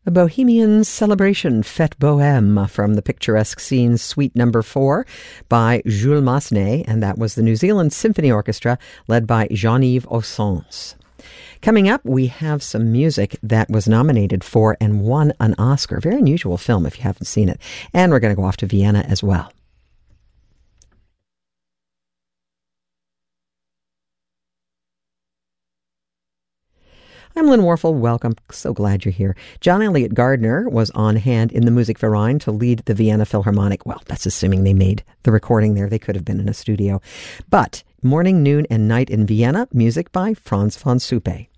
The Bohemian Celebration Fête Bohème from the picturesque scene Suite Number 4 by Jules Massenet, and that was the New Zealand Symphony Orchestra led by Jean-Yves Ossens. Coming up, we have some music that was nominated for and won an Oscar. Very unusual film if you haven't seen it. And we're going to go off to Vienna as well. I'm Lynn Warfel. Welcome. So glad you're here. John Elliott Gardner was on hand in the Musikverein to lead the Vienna Philharmonic. Well, that's assuming they made the recording there. They could have been in a studio. But morning, noon, and night in Vienna, music by Franz von Suppe.